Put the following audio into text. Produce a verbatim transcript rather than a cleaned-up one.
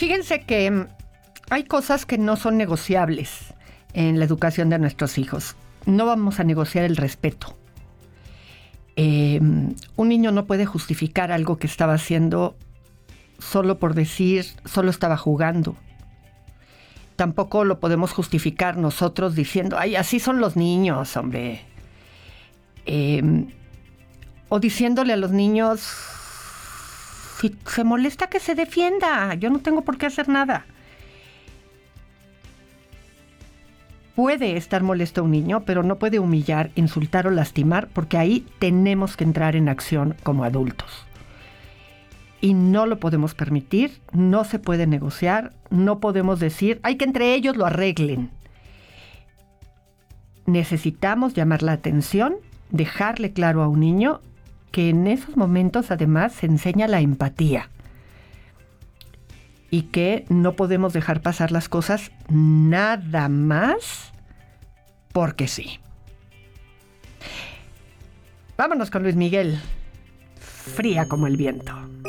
Fíjense que mm, hay cosas que no son negociables en la educación de nuestros hijos. No vamos a negociar el respeto. Eh, un niño no puede justificar algo que estaba haciendo solo por decir, solo estaba jugando. Tampoco lo podemos justificar nosotros diciendo, ay, así son los niños, hombre. Eh, o diciéndole a los niños, si se molesta que se defienda, yo no tengo por qué hacer nada. Puede estar molesto un niño, pero no puede humillar, insultar o lastimar, porque ahí tenemos que entrar en acción como adultos. Y no lo podemos permitir, no se puede negociar, no podemos decir, hay que entre ellos lo arreglen. Necesitamos llamar la atención, dejarle claro a un niño que en esos momentos además se enseña la empatía y que no podemos dejar pasar las cosas nada más porque sí. Vámonos con Luis Miguel, Fría como el viento.